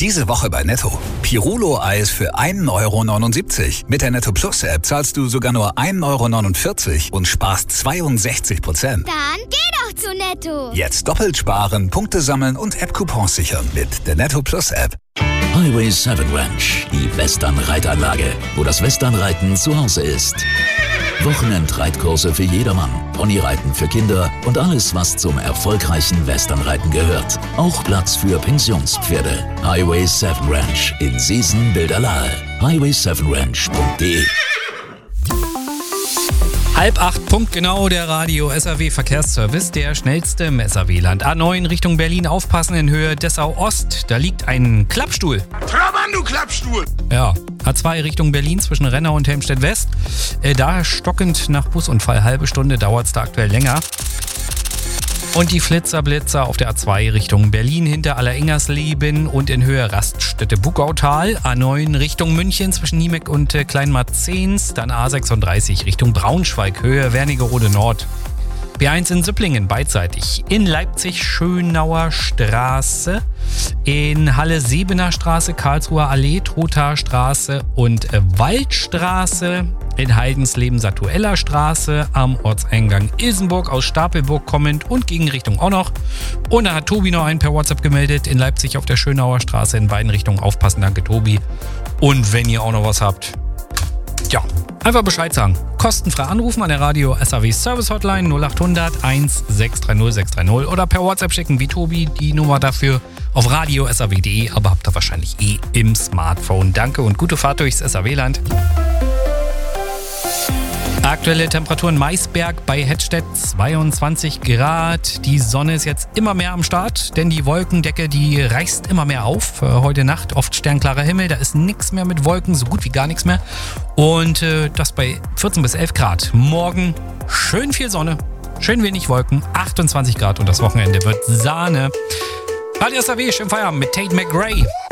Diese Woche bei Netto. Pirulo-Eis für 1,79 €. Mit der Netto Plus App zahlst du sogar nur 1,49 € und sparst 62%. Dann geh doch zu Netto. Jetzt doppelt sparen, Punkte sammeln und App-Coupons sichern mit der Netto Plus App. Highway 7 Ranch, die Western-Reitanlage, wo das Westernreiten zu Hause ist. Wochenendreitkurse für jedermann, Ponyreiten für Kinder und alles, was zum erfolgreichen Westernreiten gehört. Auch Platz für Pensionspferde. Highway 7 Ranch in Seesen-Bilderlahe. highway7ranch.de. 7:30, punktgenau, der Radio SAW Verkehrsservice, der schnellste im SAW-Land. A9 Richtung Berlin, aufpassen in Höhe Dessau Ost, da liegt ein Klappstuhl. Trabant, du Klappstuhl! Ja, A2 Richtung Berlin zwischen Rennau und Helmstedt West, da stockend nach Busunfall, halbe Stunde dauert es da aktuell länger. Und die Flitzer-Blitzer auf der A2 Richtung Berlin hinter Allerengersleben und in Höhe Raststätte Bugautal. A9 Richtung München zwischen Niemeck und Kleinmarzens. Dann A36 Richtung Braunschweig, Höhe Wernigerode Nord. B1 in Süpplingen beidseitig. In Leipzig Schönauer Straße. In Halle Sebener Straße, Karlsruher Allee, Trothaer Straße und Waldstraße. In Heidensleben Satueller Straße, am Ortseingang Ilsenburg aus Stapelburg kommend und gegen Richtung auch noch. Und da hat Tobi noch einen per WhatsApp gemeldet. In Leipzig auf der Schönauer Straße in beiden Richtungen aufpassen. Danke, Tobi. Und wenn ihr auch noch was habt, ja, einfach Bescheid sagen. Kostenfrei anrufen an der Radio SAW Service Hotline 0800 1630 630 oder per WhatsApp schicken wie Tobi, die Nummer dafür auf radio.saw.de, aber habt ihr wahrscheinlich im Smartphone. Danke und gute Fahrt durchs SAW-Land. Aktuelle Temperaturen Maisberg bei Hettstedt 22 Grad. Die Sonne ist jetzt immer mehr am Start, denn die Wolkendecke, die reißt immer mehr auf. Heute Nacht oft sternklarer Himmel, da ist nichts mehr mit Wolken, so gut wie gar nichts mehr. Und das bei 14 bis 11 Grad. Morgen schön viel Sonne, schön wenig Wolken, 28 Grad und das Wochenende wird Sahne. Radio SAW, schönen Feierabend mit Tate McRae.